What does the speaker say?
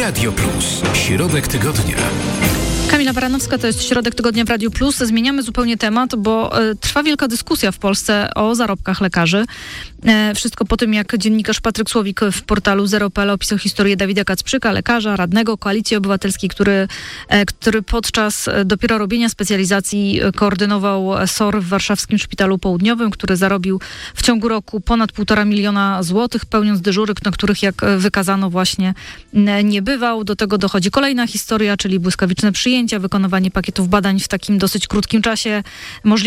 Radio Plus. Środek tygodnia. Kamila Baranowska, to jest Środek Tygodnia w Radiu Plus. Zmieniamy zupełnie temat, bo trwa wielka dyskusja w Polsce o zarobkach lekarzy. Wszystko po tym, jak dziennikarz Patryk Słowik w portalu Zero.pl opisał historię Dawida Kacprzyka, lekarza, radnego Koalicji Obywatelskiej, który podczas dopiero robienia specjalizacji koordynował SOR w warszawskim szpitalu południowym, który zarobił w ciągu roku ponad 1,5 miliona złotych, pełniąc dyżury, na których, jak wykazano, właśnie nie bywał. Do tego dochodzi kolejna historia, czyli błyskawiczne przyjęcia, wykonywanie pakietów badań w takim dosyć krótkim czasie,